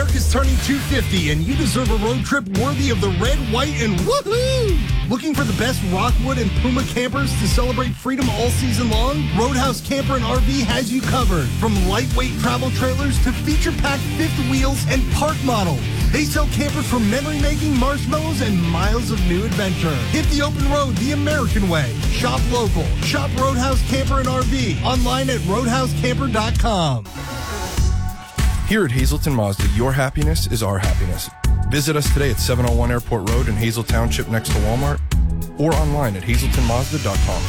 Mark is turning 250, and you deserve a road trip worthy of the red, white, and woohoo! Looking for the best Rockwood and Puma campers to celebrate freedom all season long? Roadhouse Camper and RV has you covered. From lightweight travel trailers to feature-packed fifth wheels and park models. They sell campers for memory-making, marshmallows, and miles of new adventure. Hit the open road the American way. Shop local. Shop Roadhouse Camper and RV. Online at roadhousecamper.com. Here at Hazelton Mazda, your happiness is our happiness. Visit us today at 701 Airport Road in Hazel Township next to Walmart or online at hazeltonmazda.com.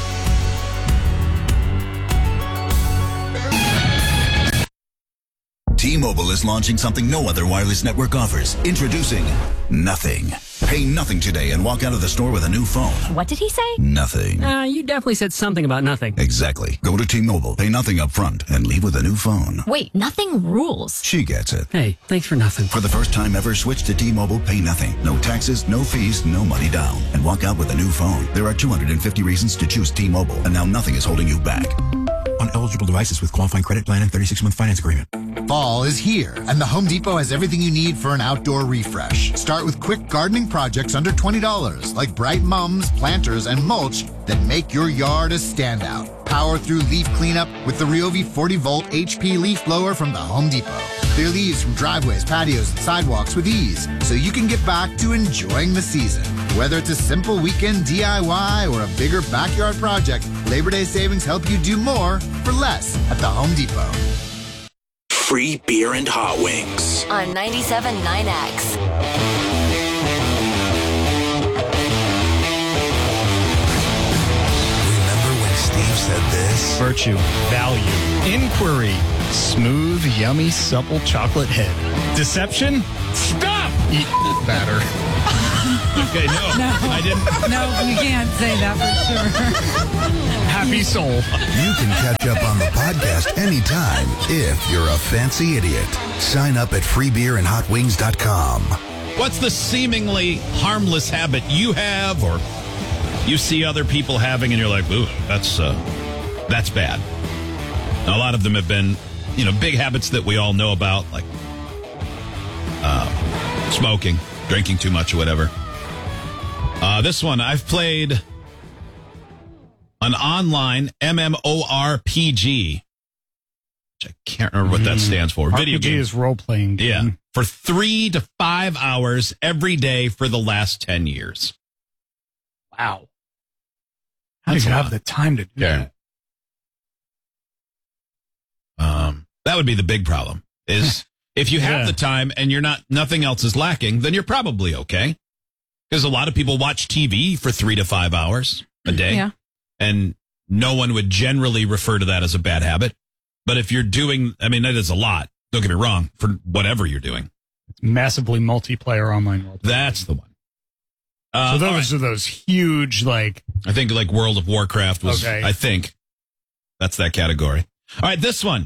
T-Mobile is launching something no other wireless network offers. Introducing Nothing. Pay nothing today and walk out of the store with a new phone. What did he say? Nothing. You definitely said something about nothing. Exactly. Go to T-Mobile, pay nothing up front, and leave with a new phone. Wait, nothing rules. She gets it. Hey, thanks for nothing. For the first time ever, switch to T-Mobile, pay nothing. No taxes, no fees, no money down. And walk out with a new phone. There are 250 reasons to choose T-Mobile, and now nothing is holding you back. On eligible devices with qualifying credit plan and 36-month finance agreement. Fall is here, and the Home Depot has everything you need for an outdoor refresh. Start with quick gardening projects under $20, like bright mums, planters, and mulch that make your yard a standout. Power through leaf cleanup with the Ryobi 40-volt HP leaf blower from the Home Depot. Clear leaves from driveways, patios, and sidewalks with ease, so you can get back to enjoying the season. Whether it's a simple weekend DIY or a bigger backyard project, Labor Day savings help you do more for less at the Home Depot. Free beer and hot wings. On 97.9X. Steve said this. Virtue, value, inquiry, smooth, yummy, supple chocolate head. Deception? Stop! Eat batter. Okay, no, I didn't. No, you can't say that for sure. Happy soul. You can catch up on the podcast anytime if you're a fancy idiot. Sign up at freebeerandhotwings.com. What's the seemingly harmless habit you have or you see other people having and you're like, ooh, that's bad. Now, a lot of them have been, big habits that we all know about, like smoking, drinking too much or whatever. This one, I've played an online MMORPG, which I can't remember what that stands for. Video RPG game. is role-playing game. Yeah, for 3 to 5 hours every day for the last 10 years. Wow. How do you have the time to do that? That would be the big problem, is if you have the time and nothing else is lacking, then you're probably okay. Because a lot of people watch TV for 3 to 5 hours a day. Yeah. And no one would generally refer to that as a bad habit. But if you're doing, that is a lot. Don't get me wrong, for whatever you're doing. It's massively multiplayer online role. That's the one. So those are those huge, I think World of Warcraft was, okay. I think that's that category. All right, this one.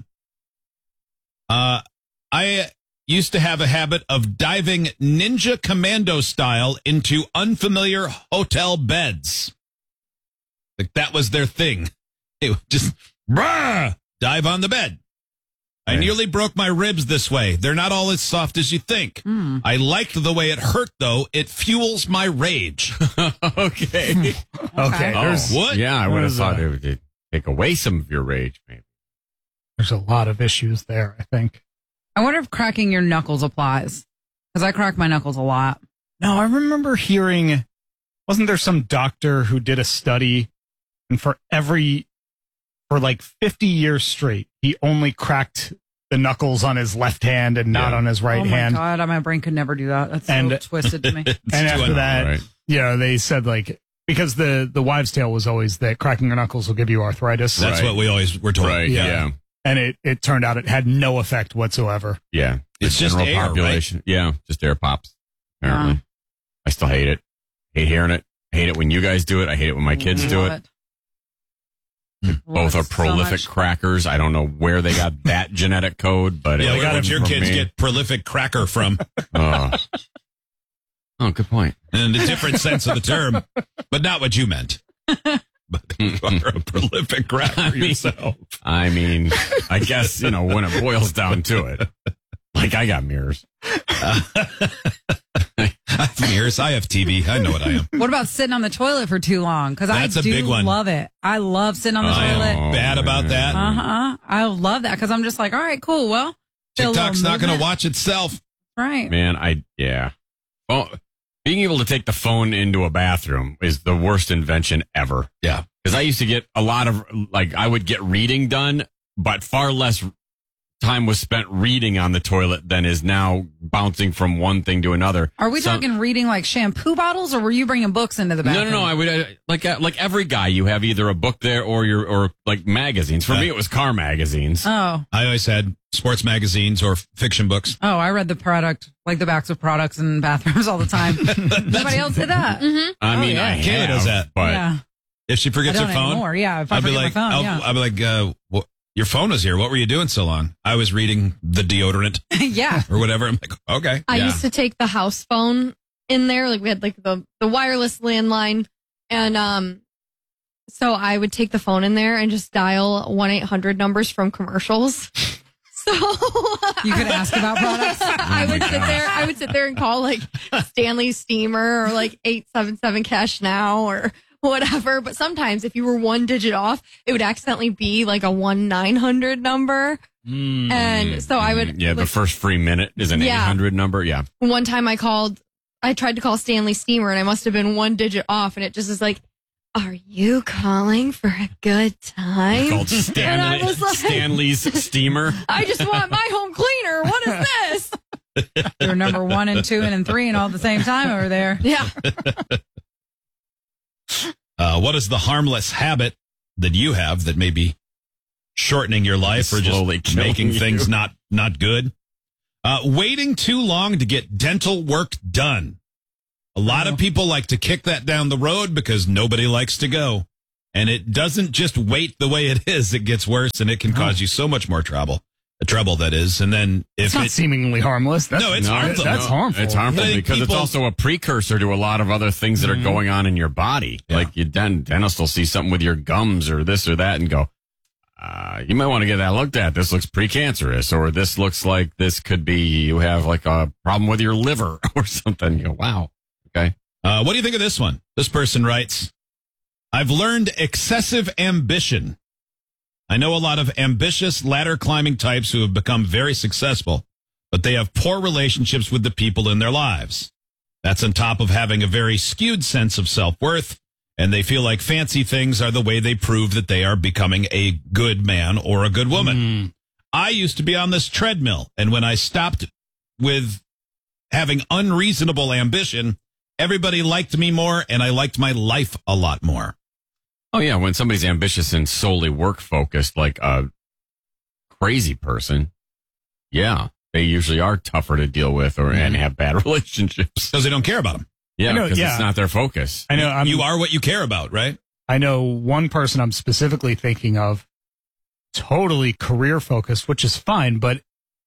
I used to have a habit of diving Ninja Commando style into unfamiliar hotel beds. That was their thing. It would just dive on the bed. I nearly broke my ribs this way. They're not all as soft as you think. I liked the way it hurt, though. It fuels my rage. Okay. What? Yeah, I would have thought it would take away some of your rage, maybe. There's a lot of issues there, I think. I wonder if cracking your knuckles applies. Because I crack my knuckles a lot. No, I remember hearing, wasn't there some doctor who did a study and for 50 years straight, he only cracked the knuckles on his left hand and not on his right hand. Oh my God, my brain could never do that. That's so twisted to me. And after that, they said because the wives' tale was always that cracking your knuckles will give you arthritis. That's what we always were told. Right, yeah. And it turned out it had no effect whatsoever. Yeah. It's just air, population. Right? Yeah, just air pops, apparently. I still hate it. Hate hearing it. I hate it when you guys do it. I hate it when my kids do it. Both are prolific crackers. I don't know where they got that genetic code, but where did your kids get prolific cracker from? Oh, good point. In a different sense of the term, but not what you meant. But you are a prolific cracker yourself. I guess, when it boils down to it. I got mirrors. I have mirrors. I have TV. I know what I am. What about sitting on the toilet for too long? Because I That's a do big one. love it. I love sitting on the I toilet. am bad about that. I love that because I'm just like, all right, cool. Well, TikTok's not going to watch itself. Right. Man, Well, being able to take the phone into a bathroom is the worst invention ever. Yeah. Because I used to get a lot of, I would get reading done, but far less time was spent reading on the toilet than is now bouncing from one thing to another. Are we talking reading like shampoo bottles, or were you bringing books into the bathroom? No. I would like every guy. You have either a book there or like magazines. For me, it was car magazines. Oh, I always had sports magazines or fiction books. Oh, I read the product, like the backs of products in bathrooms all the time. Nobody else did that. Mm-hmm. I mean, yeah. Kayla does that. But yeah. If she forgets her phone, anymore. Yeah, if I I'd be forget like, my phone, yeah. I'll be like, your phone was here. What were you doing so long? I was reading the deodorant. Yeah. Or whatever. I'm like, okay. I used to take the house phone in there. Like we had like the wireless landline. And so I would take the phone in there and just dial 1-800 numbers from commercials. So you could ask about products. I would sit there and call like Stanley Steamer or like 877 Cash Now or whatever. But sometimes if you were one digit off, it would accidentally be like a 1-900 number. And so I would. Yeah, the first free minute is an 800 number. Yeah. One time I tried to call Stanley Steamer and I must have been one digit off, and it just is like, are you calling for a good time? Called Stanley's Steamer. I just want my home cleaner. What is this? You're number 1 and 2 and 3 and all at the same time over there. Yeah. What is the harmless habit that you have that may be shortening your life or just making things not good? Waiting too long to get dental work done. A lot of people like to kick that down the road because nobody likes to go. And it doesn't just wait the way it is. It gets worse, and it can cause you so much more trouble. The trouble, that is. And then if it's not seemingly harmless. It's harmful. That's harmful. It's harmful because it's also a precursor to a lot of other things that are going on in your body. Yeah. Like dentist will see something with your gums or this or that and go, you might want to get that looked at. This looks precancerous, or this looks like this could be you have like a problem with your liver or something. You go, wow. Okay. What do you think of this one? This person writes, I've learned excessive ambition. I know a lot of ambitious ladder climbing types who have become very successful, but they have poor relationships with the people in their lives. That's on top of having a very skewed sense of self-worth, and they feel like fancy things are the way they prove that they are becoming a good man or a good woman. I used to be on this treadmill, and when I stopped with having unreasonable ambition, everybody liked me more, and I liked my life a lot more. Oh, yeah. When somebody's ambitious and solely work focused, like a crazy person, yeah, they usually are tougher to deal with and have bad relationships. Because they don't care about them. Yeah, because it's not their focus. I know. You are what you care about, right? I know one person I'm specifically thinking of, totally career focused, which is fine. But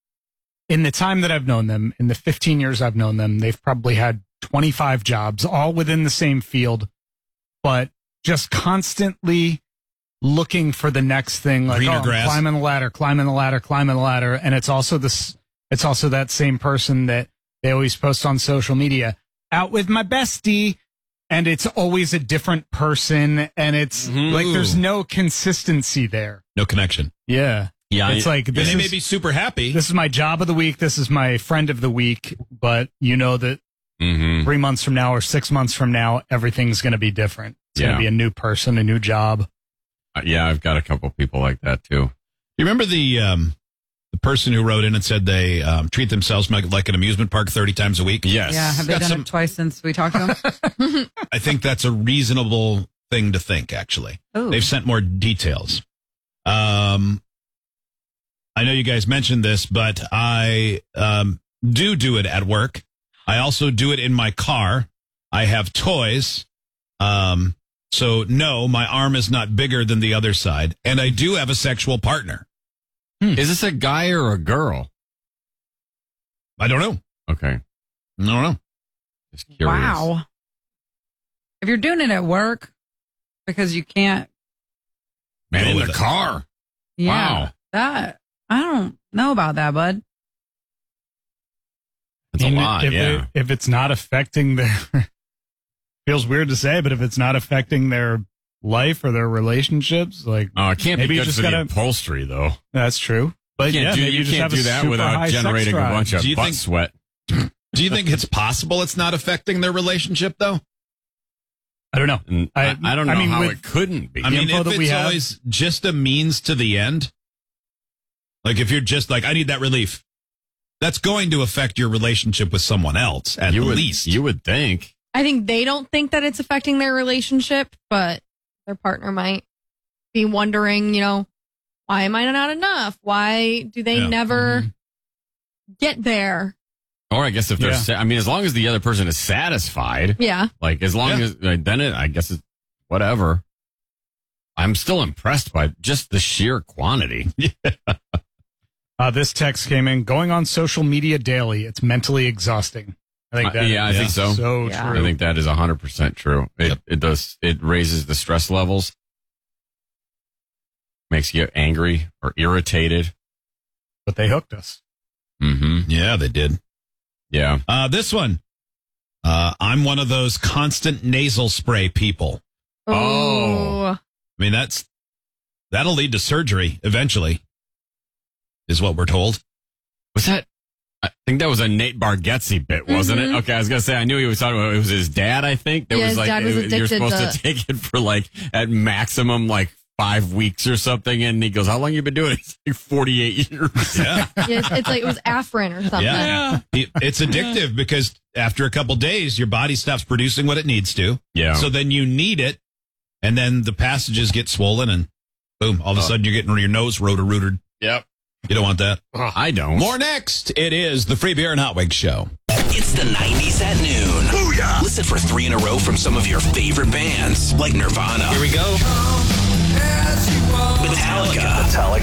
in the time that I've known them, in the 15 years I've known them, they've probably had 25 jobs, all within the same field, but just constantly looking for the next thing, like greener grass. Climbing the ladder. And it's also that same person that they always post on social media, out with my bestie, and it's always a different person, and it's like there's no consistency there. No connection. Yeah. Yeah. It's like they may be super happy. This is my job of the week. This is my friend of the week, but you know that 3 months from now or 6 months from now, everything's going to be different. It's going to be a new person, a new job. Yeah, I've got a couple people like that too. You remember the person who wrote in and said they treat themselves like an amusement park 30 times a week? Yes. Yeah, have they done it twice since we talked to them? I think that's a reasonable thing to think, actually. Ooh. They've sent more details. I know you guys mentioned this, but I do it at work. I also do it in my car. I have toys. So no, my arm is not bigger than the other side. And I do have a sexual partner. Is this a guy or a girl? I don't know. Okay. I don't know. Just curious. Wow. If you're doing it at work because you can't. Man, Go in with the it. car. Yeah. Wow. That, I don't know about that, bud. That's a lot, if it's not affecting their, feels weird to say, but if it's not affecting their life or their relationships, like, oh, it can't be maybe good you just for the gotta, upholstery, though. That's true. But you can't you can't do that without generating a bunch of butt sweat. Do you think it's possible it's not affecting their relationship, though? I don't know. I don't know how it couldn't be. I mean, if it's always just a means to the end, like if you're just like, I need that relief, that's going to affect your relationship with someone else, at least. You would think. I think they don't think that it's affecting their relationship, but their partner might be wondering, why am I not enough? Why do they never get there? Or I guess if they're, as long as the other person is satisfied. Yeah. Like as long as, then I guess it's whatever. I'm still impressed by just the sheer quantity. This text came in, going on social media daily. It's mentally exhausting. I think that. I think so. So true. I think that is 100% true. It does. It raises the stress levels. Makes you angry or irritated. But they hooked us. Mm-hmm. Yeah, they did. Yeah. This one. I'm one of those constant nasal spray people. Oh. I mean, that'll lead to surgery eventually, is what we're told. Was that? I think that was a Nate Bargatze bit, wasn't it? Okay, I was going to say, I knew he was talking about, it was his dad, I think. That was his like, dad was you're addicted supposed to take it for like, at maximum, like 5 weeks or something. And he goes, how long you been doing it? It's like 48 years. Yeah. It's like it was Afrin or something. Yeah. It's addictive because after a couple days, your body stops producing what it needs to. Yeah. So then you need it. And then the passages get swollen and boom, all of a sudden you're getting your nose rotor-rooted. Yep. You don't want that. I don't. More next. It is the Free Beer and Hot Wings Show. It's the 90s at noon. Booyah! Listen for 3 in a row from some of your favorite bands, like Nirvana. Here we go. Metallica.